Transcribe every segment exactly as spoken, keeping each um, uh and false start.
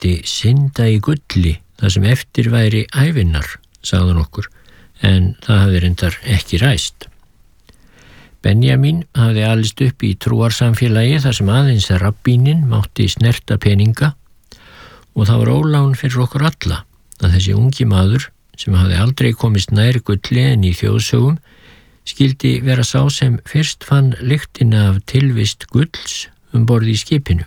mætti synda í gulli þar sem eftir væri ævinnar, sagði hann okkur, en það hafði reyndar ekki ræst. Benjamín hafði alist upp í trúarsamfélagi þar sem aðeins rabbíninn mátti snerta peninga og það var ólán fyrir okkur alla að þessi ungi maður sem hafði aldrei komist nær gulli en í þjóðsögum skildi vera sá sem fyrst fann lyktina af tilvist gulls um borð í skipinu.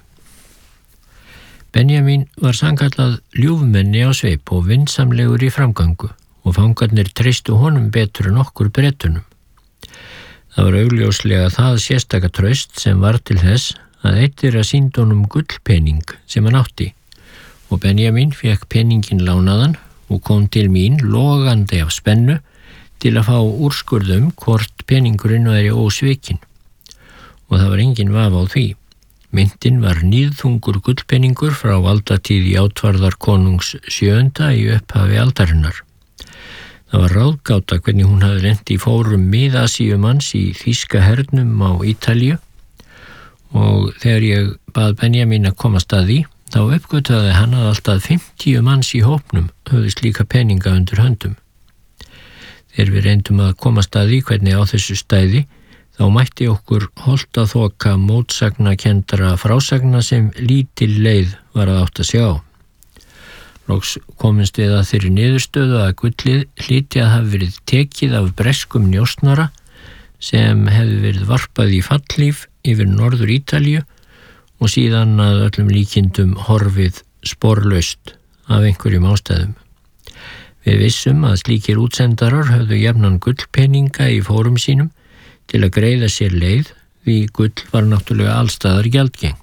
Benjamín var sannkallað ljúfmenni á sveip og vinsamlegur í framgangu og fangarnir treystu honum betur en okkur Bretunum. Það var augljóslega það sérstaka traust sem var til þess að eitt þeirra sýndi honum gullpening sem hann átti og Benjamín fékk peningin lánaðan og kom til mín logandi af spennu til að fá úrskurðum hvort peningurinn væri ósvikinn og það var engin vafi á því. Myntin var níðþungur gullpeningur frá valdatíð Játvarðar konungs sjöunda í upphafi aldarinnar. Það var ráðgáta hvernig hún hafði lent í fórum Mið-Asíumanns í þýska hernum á Ítalíu og þegar ég bað Benjamín að komast að því, þá uppgötvaði hann að alltaf fimmtíu manns í hópnum höfðu slíka peninga undir höndum. Þegar við reyndum að komast að því hvernig á þessu stæði, þá mætti okkur holta þoka mótsagnakendara frásagna sem lítil leið var að átta sig á. Loks komumst við að þeirri niðurstöðu að gullið hlyti að hafa verið tekið af breskum njósnara sem hefði verið varpað í fallhlíf yfir Norður Ítalíu og síðan að öllum líkindum horfið sporlaust af einhverjum ástæðum. Við vissum að slíkir útsendarar höfðu jafnan gullpeninga í fórum sínum til að greiða sér leið því gull var náttúrulega allstaðar gjaldgengt.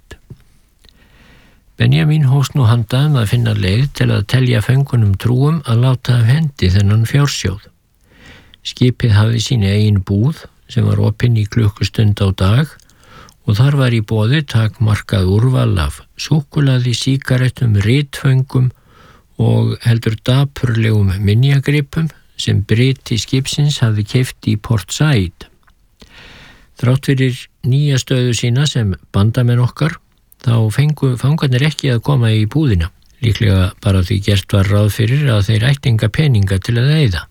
Benjamín hófst nú handa um að finna leið til að telja föngunum trúum að láta af hendi þennan fjársjóð. Skipið hafði sína eigin búð sem var opinn í klukkustund á dag og þar var í boði takmarkað úrval af súkkulaði, sígarettum, ritföngum og heldur dapurlegum minjagripum sem bryti skipsins hafði keypt í Port Said. Þrátt fyrir nýja stöðu sína sem bandamenn okkar, þá fengu fangarnir ekki að koma í búðina, líklega bara því gert var ráð fyrir að þeir ættu enga peninga til að eyða.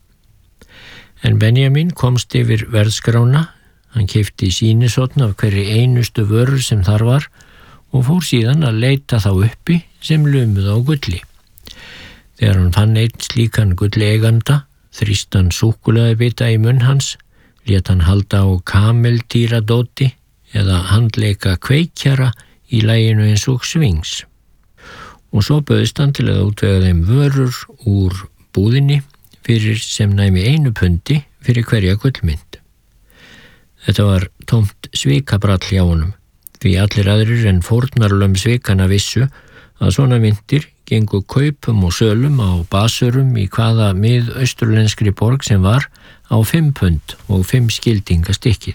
En Benjamín komst yfir verðskrána, hann keypti sýnisotn af hverri einustu vörur sem þar var og fór síðan að leita þá uppi sem lumuð á gulli. Þegar hann fann einn slíkan gulleiganda, þrýst hann súkkulaðibita í munn hans, lét hann halda á kameldýradóti eða handleika kveikjara í laginu eins og svings. Og svo bauðst hann til að útvega þeim vörur úr búðinni fyrir sem næmi einu pundi fyrir hverja gullmynd. Þetta var tómt svikabrall hjá honum, því allir aðrir en fórnarlömm svikana vissu að svona myndir gengu kaupum og sölum á basurum í hvaða mið-austurlenskri borg sem var á fimm pund og fimm skildinga stykkið.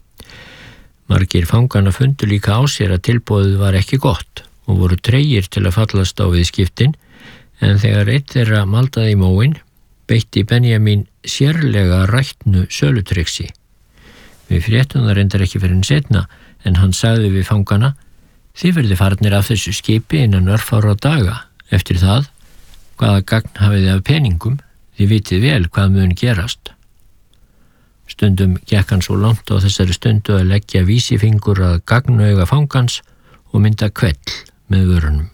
Margir fangana fundu líka á sér að tilboðið var ekki gott og voru tregir til að fallast á viðskiptin, en þegar einn þeirra maldaði í móinn, beitti Benjamín sérlega rættnu sölutriksi. Við fréttum það reyndar ekki fyrir en setna, en hann sagði við fangana: "Þið verðið farnir af þessu skipi innan örfára daga. Eftir það, hvaða gagn hafið þið af peningum, þið vitið vel hvað mun gerast." Stundum gekk hann svo langt á þessari stundu að leggja vísifingur að gagnauga fangans og mynda kvell með vörunum.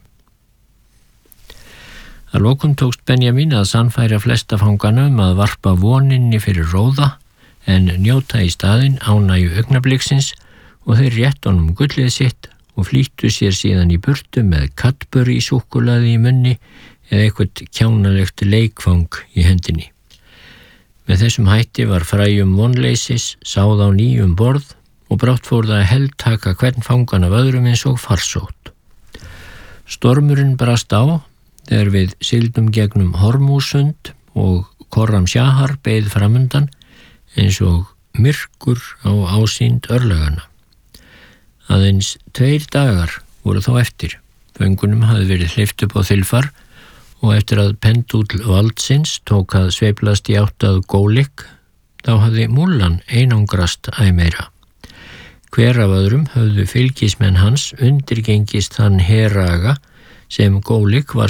Að lokum tókst Benjamín að sannfæra flesta fangana um að varpa voninni fyrir róða en njóta í staðinn ánægju augnabliksins og þeir rétt honum gullið sitt og flýttu sér síðan í burtu með Cadbury súkkulaði í munni eða eitthvað kjánalegt leikfang í hendinni. Með þessum hætti var fræjum vonleysis sáð á nýjum borð og brátt fór það að heldtaka hvern fangan af öðrum eins og farsótt. Stormurinn brast á þegar við sigldum gegnum Hormúsund og Khorram Shahar beið framundan eins og myrkur á ásýnd örlagana. Aðeins tveir dagar voru þó eftir. Föngunum hafði verið hleypt upp á þilfar og eftir að pendúll valdsins tók að sveiflast í átt að Gólik, þá hafði múllan einangrast æ meira. Hver af öðrum höfðu fylgismenn hans undirgengist þann heraga sem Gólik var